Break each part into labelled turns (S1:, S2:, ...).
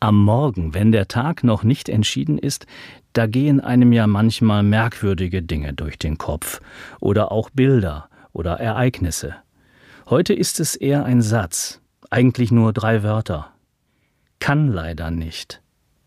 S1: Am Morgen, wenn der Tag noch nicht entschieden ist, da gehen einem ja manchmal merkwürdige Dinge durch den Kopf oder auch Bilder oder Ereignisse. Heute ist es eher ein Satz, eigentlich nur 3 Wörter. Kann leider nicht.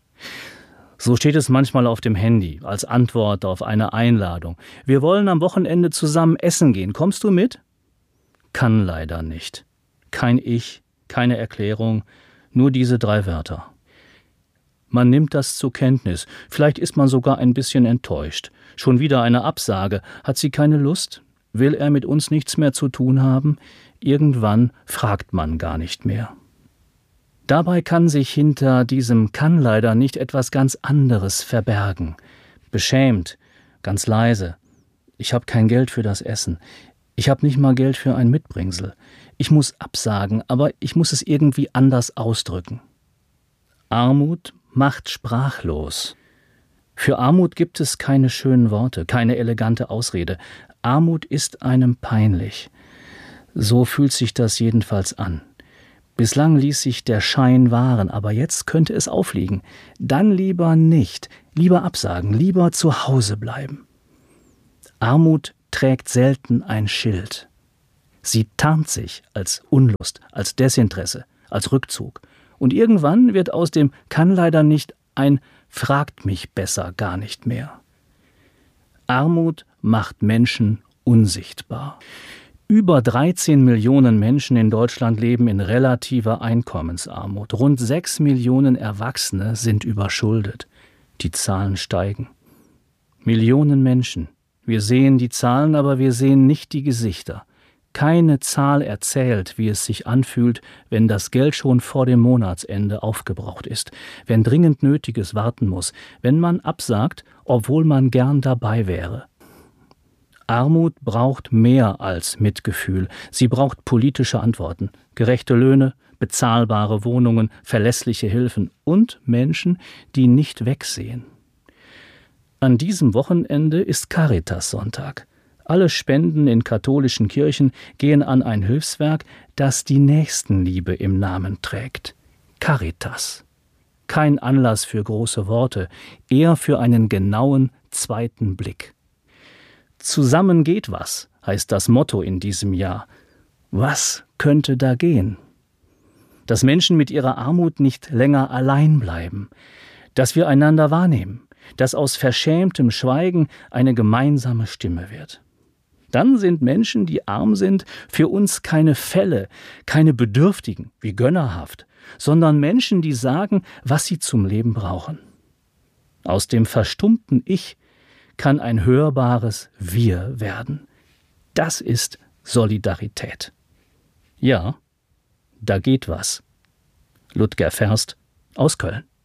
S1: So steht es manchmal auf dem Handy, als Antwort auf eine Einladung. Wir wollen am Wochenende zusammen essen gehen. Kommst du mit? Kann leider nicht. Kein Ich, keine Erklärung, nur diese 3 Wörter. Man nimmt das zur Kenntnis. Vielleicht ist man sogar ein bisschen enttäuscht. Schon wieder eine Absage. Hat sie keine Lust? Will er mit uns nichts mehr zu tun haben? Irgendwann fragt man gar nicht mehr. Dabei kann sich hinter diesem kann leider nicht etwas ganz anderes verbergen. Beschämt, ganz leise. Ich habe kein Geld für das Essen. Ich habe nicht mal Geld für ein Mitbringsel. Ich muss absagen, aber ich muss es irgendwie anders ausdrücken. Armut macht sprachlos. Für Armut gibt es keine schönen Worte, keine elegante Ausrede. Armut ist einem peinlich. So fühlt sich das jedenfalls an. Bislang ließ sich der Schein wahren, aber jetzt könnte es aufliegen. Dann lieber nicht, lieber absagen, lieber zu Hause bleiben. Armut trägt selten ein Schild. Sie tarnt sich als Unlust, als Desinteresse, als Rückzug. Und irgendwann wird aus dem kann leider nicht ein fragt mich besser gar nicht mehr. Armut macht Menschen unsichtbar. Über 13 Millionen Menschen in Deutschland leben in relativer Einkommensarmut. Rund 6 Millionen Erwachsene sind überschuldet. Die Zahlen steigen. Millionen Menschen. Wir sehen die Zahlen, aber wir sehen nicht die Gesichter. Keine Zahl erzählt, wie es sich anfühlt, wenn das Geld schon vor dem Monatsende aufgebraucht ist, wenn dringend Nötiges warten muss, wenn man absagt, obwohl man gern dabei wäre. Armut braucht mehr als Mitgefühl. Sie braucht politische Antworten, gerechte Löhne, bezahlbare Wohnungen, verlässliche Hilfen und Menschen, die nicht wegsehen. An diesem Wochenende ist Caritas-Sonntag. Alle Spenden in katholischen Kirchen gehen an ein Hilfswerk, das die Nächstenliebe im Namen trägt. Caritas. Kein Anlass für große Worte, eher für einen genauen zweiten Blick. Zusammen geht was, heißt das Motto in diesem Jahr. Was könnte da gehen? Dass Menschen mit ihrer Armut nicht länger allein bleiben, dass wir einander wahrnehmen, dass aus verschämtem Schweigen eine gemeinsame Stimme wird. Dann sind Menschen, die arm sind, für uns keine Fälle, keine Bedürftigen, wie gönnerhaft, sondern Menschen, die sagen, was sie zum Leben brauchen. Aus dem verstummten Ich kann ein hörbares Wir werden. Das ist Solidarität. Ja, da geht was. Ludger Ferst aus Köln.